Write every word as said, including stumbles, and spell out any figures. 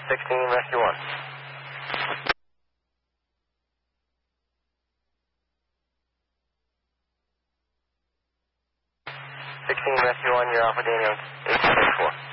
sixteen, Rescue one. sixteen, Rescue one, you're Alpha Daniel eight six four.